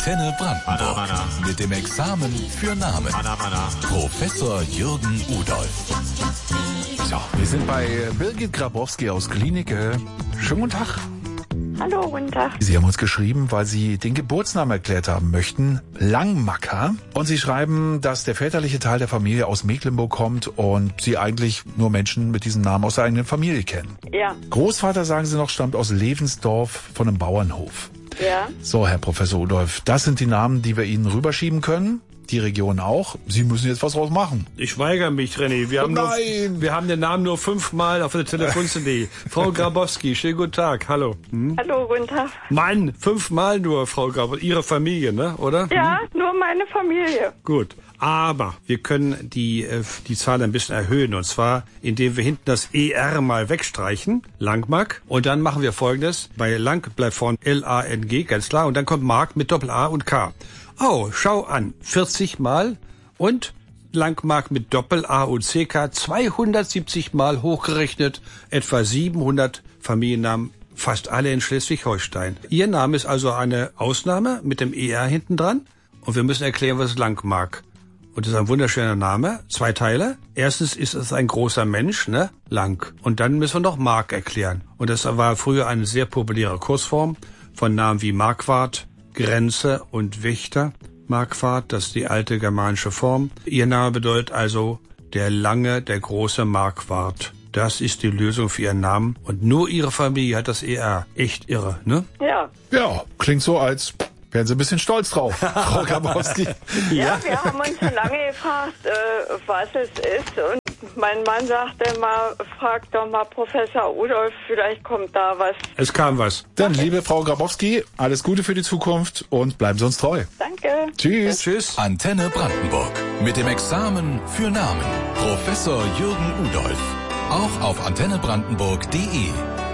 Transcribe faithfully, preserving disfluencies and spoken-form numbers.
Antenne Brandenburg. Mit dem Examen für Namen. Professor Jürgen Udolph. So, wir sind bei Birgit Grabowski aus Klinike. Schönen guten Tag. Hallo, guten Tag. Sie haben uns geschrieben, weil Sie den Geburtsnamen erklärt haben möchten, Langmacker. Und Sie schreiben, dass der väterliche Teil der Familie aus Mecklenburg kommt und Sie eigentlich nur Menschen mit diesem Namen aus der eigenen Familie kennen. Ja. Großvater, sagen Sie noch, stammt aus Levensdorf von einem Bauernhof. Ja. So, Herr Professor Udolph, das sind die Namen, die wir Ihnen rüberschieben können. Die Region auch. Sie müssen jetzt was draus machen. Ich weigere mich, René. Wir haben, nur, wir haben den Namen nur fünfmal auf der Telefon-C D. Frau Grabowski, schönen guten Tag. Hallo. Hm? Hallo, guten Tag. Mann, fünfmal nur, Frau Grabowski. Ihre Familie, ne? Oder? Ja, hm? nur meine Familie. Gut. Aber wir können die, die Zahl ein bisschen erhöhen. Und zwar, indem wir hinten das E R mal wegstreichen. Langmark. Und dann machen wir Folgendes. Bei Lang bleibt vorne L A N G, ganz klar. Und dann kommt Mark mit Doppel-A und K. Oh, schau an, vierzig Mal und Langmark mit Doppel-A und C K zweihundertsiebzig Mal hochgerechnet, etwa siebenhundert Familiennamen, fast alle in Schleswig-Holstein. Ihr Name ist also eine Ausnahme mit dem E R hinten dran und wir müssen erklären, was ist Langmark. Und das ist ein wunderschöner Name, zwei Teile. Erstens ist es ein großer Mensch, ne, Lang. Und dann müssen wir noch Mark erklären. Und das war früher eine sehr populäre Kurzform von Namen wie Marquard, Grenze und Wächter. Marquard, das ist die alte germanische Form. Ihr Name bedeutet also der lange, der große Marquard. Das ist die Lösung für ihren Namen. Und nur ihre Familie hat das E R. Echt irre, ne? Ja. Ja, klingt so, als wären Sie ein bisschen stolz drauf, Frau Grabowski. Ja, wir haben uns schon lange gefragt, äh, was es ist. Und mein Mann sagte mal, frag doch mal Professor Udolph, vielleicht kommt da was. Es kam was. Dann, liebe Frau Grabowski, alles Gute für die Zukunft und bleiben Sie uns treu. Danke. Tschüss. Tschüss. Antenne Brandenburg. Mit dem Examen für Namen. Professor Jürgen Udolph. Auch auf antenne brandenburg punkt de.